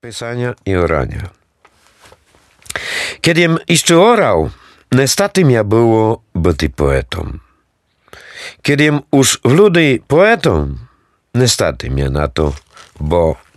Pisania i orania. Kiedym jeszcze orał, niestety mnie było być poetą. Kiedym już w ludy poetą, niestety mnie na to, bo